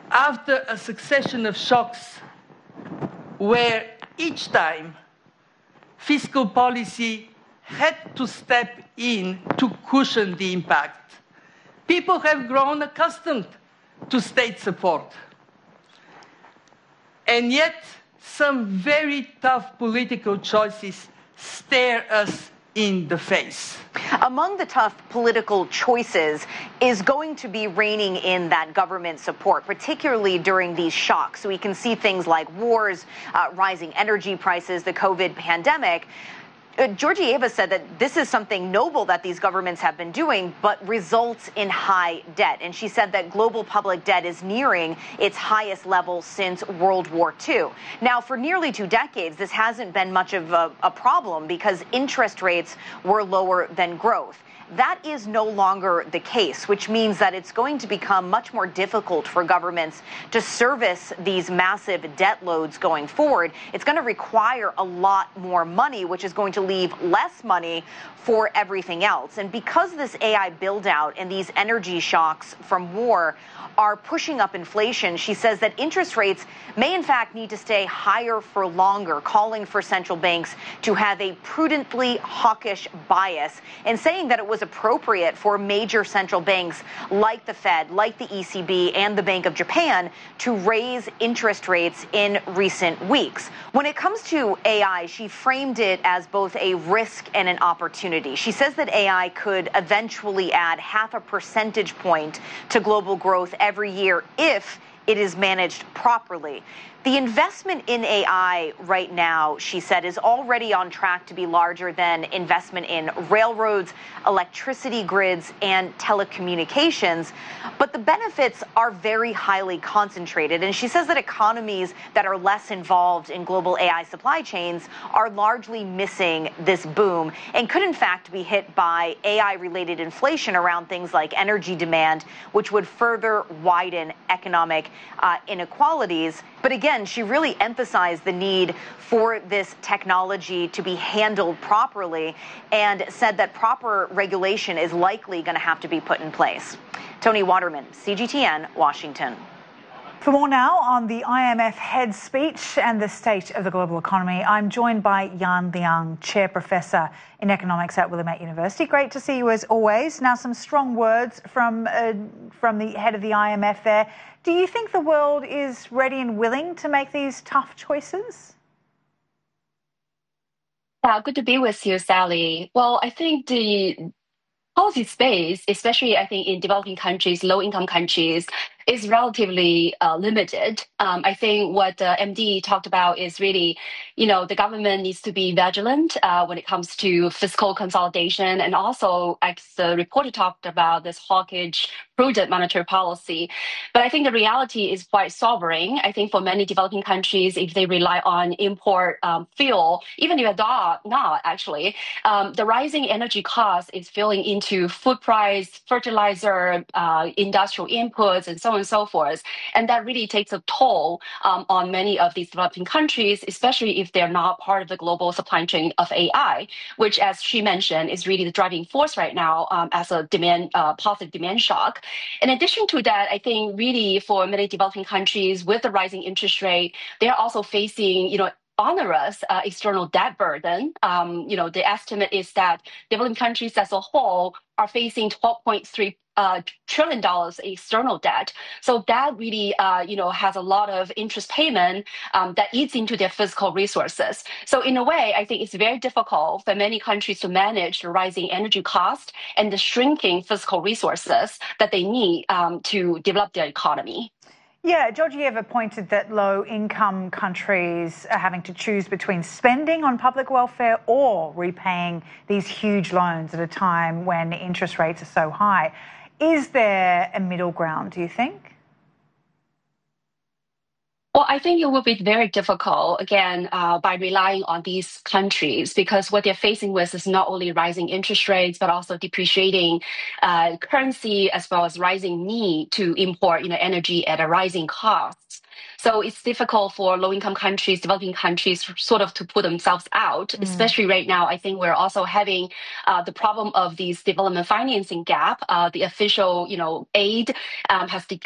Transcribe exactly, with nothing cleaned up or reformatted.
after a succession of shocks where each time fiscal policy had to step in to cushion the impact. People have grown accustomed to state support. And yet, some very tough political choices stare us in the face. Among the tough political choices is going to be reining in that government support, particularly during these shocks. So we can see things like wars, uh, rising energy prices, the COVID pandemic. Uh, Georgieva said that this is something noble that these governments have been doing, but results in high debt. And she said that global public debt is nearing its highest level since World War Two. Now, for nearly two decades, this hasn't been much of a, a problem because interest rates were lower than growth. That is no longer the case, which means that it's going to become much more difficult for governments to service these massive debt loads going forward. It's going to require a lot more money, which is going to leave less money for everything else. And because this A I build out and these energy shocks from war are pushing up inflation, she says that interest rates may in fact need to stay higher for longer, calling for central banks to have a prudently hawkish bias, and saying that it was appropriate for major central banks like the Fed, like the E C B, and the Bank of Japan to raise interest rates in recent weeks. When it comes to A I, she framed it as both a risk and an opportunity. She says that A I could eventually add half a percentage point to global growth every year if it is managed properly. The investment in A I right now, she said, is already on track to be larger than investment in railroads, electricity grids, and telecommunications. But the benefits are very highly concentrated. And she says that economies that are less involved in global A I supply chains are largely missing this boom and could, in fact, be hit by A I-related inflation around things like energy demand, which would further widen economic uh, inequalities. But again, she really emphasized the need for this technology to be handled properly and said that proper regulation is likely going to have to be put in place. Tony Waterman, C G T N, Washington. For more now on the I M F head speech and the state of the global economy, I'm joined by Yan Liang, Chair Professor in Economics at Willamette University. Great to see you as always. Now, some strong words from uh, from the head of the I M F there. Do you think the world is ready and willing to make these tough choices? Yeah, good to be with you, Sally. Well, I think the policy space, especially I think in developing countries, low-income countries, is relatively uh, limited. Um, I think what uh, M D talked about is really, you know, the government needs to be vigilant uh, when it comes to fiscal consolidation, and also, as the reporter talked about, this hawkish, prudent monetary policy. But I think the reality is quite sobering. I think for many developing countries, if they rely on import um, fuel, even if they're not actually, um, the rising energy cost is filling into food price, fertilizer, uh, industrial inputs, and so on and so forth. And that really takes a toll um, on many of these developing countries, especially if they're not part of the global supply chain of A I, which, as she mentioned, is really the driving force right now um, as a demand, uh, positive demand shock. In addition to that, I think really for many developing countries with the rising interest rate, they're also facing, you know, onerous uh, external debt burden. Um, you know, the estimate is that developing countries as a whole are facing twelve point three uh, trillion dollars external debt. So that really, uh, you know, has a lot of interest payment um, that eats into their fiscal resources. So in a way, I think it's very difficult for many countries to manage the rising energy cost and the shrinking fiscal resources that they need um, to develop their economy. Yeah, Georgieva pointed that low-income countries are having to choose between spending on public welfare or repaying these huge loans at a time when interest rates are so high. Is there a middle ground, do you think? Well, I think it will be very difficult, again, uh, by relying on these countries, because what they're facing with is not only rising interest rates, but also depreciating uh, currency, as well as rising need to import, you know, energy at a rising cost. So it's difficult for low-income countries, developing countries, sort of to put themselves out, mm. especially right now. I think we're also having uh, the problem of these development financing gap. Uh, the official, you know, aid um, has decreased.